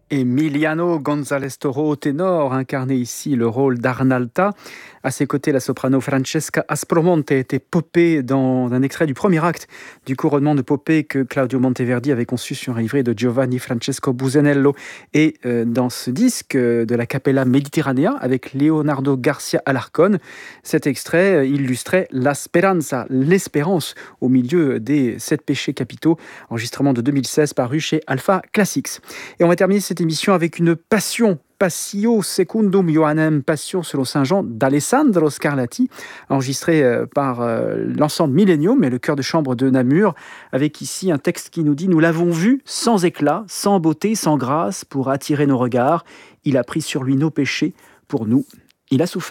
Emiliano González Toro au ténor, incarné ici le rôle d'Arnalta. À ses côtés, la soprano Francesca Aspromonte était Popée dans un extrait du premier acte du couronnement de Popée que Claudio Monteverdi avait conçu sur un livret de Giovanni Francesco Busanello. Et dans ce disque de la Capella Mediterranea avec Leonardo Garcia Alarcón, cet extrait illustrait La Speranza, l'espérance au milieu des 7 péchés capitaux, enregistrement de 2016 paru chez Alpha Classics. Et on va terminer cette émission avec une passion. Passio Secundum Johannem, Passion selon Saint Jean d'Alessandro Scarlatti, enregistré par l'ensemble Millennium et le chœur de chambre de Namur, avec ici un texte qui nous dit « Nous l'avons vu sans éclat, sans beauté, sans grâce, pour attirer nos regards. Il a pris sur lui nos péchés, pour nous, il a souffert. »